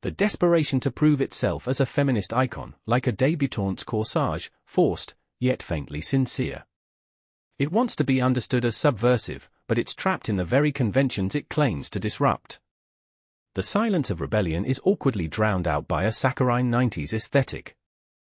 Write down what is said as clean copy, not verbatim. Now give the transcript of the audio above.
The desperation to prove itself as a feminist icon, like a débutante's corsage, forced, yet faintly sincere. It wants to be understood as subversive, but it's trapped in the very conventions it claims to disrupt. The silence of rebellion is awkwardly drowned out by a saccharine 90s aesthetic.